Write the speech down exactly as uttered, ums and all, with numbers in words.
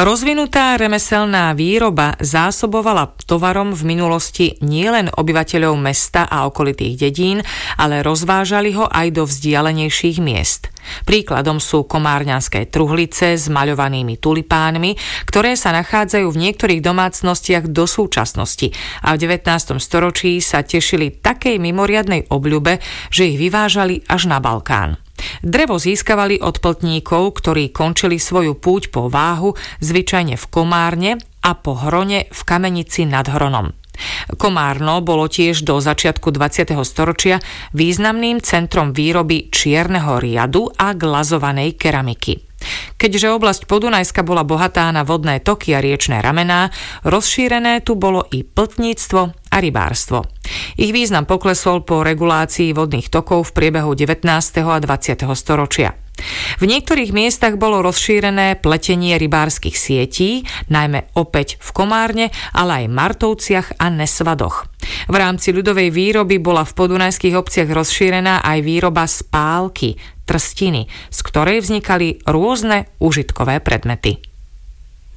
Rozvinutá remeselná výroba zásobovala tovarom v minulosti nielen obyvateľov mesta a okolitých dedín, ale rozvážali ho aj do vzdialenejších miest. Príkladom sú komárňanské truhlice s maľovanými tulipánmi, ktoré sa nachádzajú v niektorých domácnostiach do súčasnosti a v devätnástom storočí sa tešili takej mimoriadnej obľube, že ich vyvážali až na Balkán. Drevo získavali od pltníkov, ktorí končili svoju púť po Váhu, zvyčajne v Komárne a po Hrone v Kamenici nad Hronom. Komárno bolo tiež do začiatku dvadsiateho storočia významným centrom výroby čierneho riadu a glazovanej keramiky. Keďže oblasť Podunajska bola bohatá na vodné toky a riečne ramená, rozšírené tu bolo i pltníctvo a rybárstvo. Ich význam poklesol po regulácii vodných tokov v priebehu devätnásteho a dvadsiateho storočia. V niektorých miestach bolo rozšírené pletenie rybárskych sietí, najmä opäť v Komárne, ale aj Martovciach a Nesvadoch. V rámci ľudovej výroby bola v podunajských obciach rozšírená aj výroba spálky, trstiny, z ktorej vznikali rôzne užitkové predmety.